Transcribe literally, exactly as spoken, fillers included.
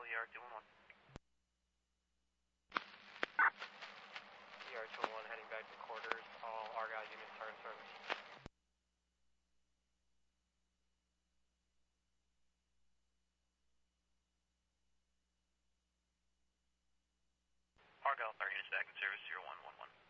E R two one one. E R two one one heading back to quarters. All Argyle units are in service. Argyle, our units back in service, zero one one one.